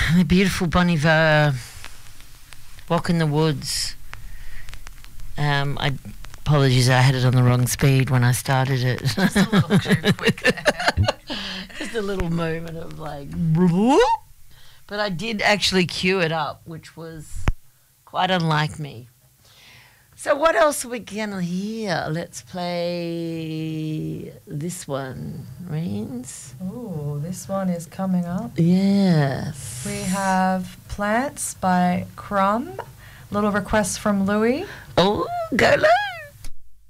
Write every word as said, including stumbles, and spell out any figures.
the beautiful Bon Iver, Walk in the Woods. Um, I apologies, I had it on the wrong speed when I started it. Just a little too quick there. Just a little moment of like, but I did actually cue it up, which was quite unlike me. So what else are we gonna hear? Let's play this one, Reens. Ooh, this one is coming up. Yes. We have Plants by Crumb. Little request from Louis. Oh, go Lou.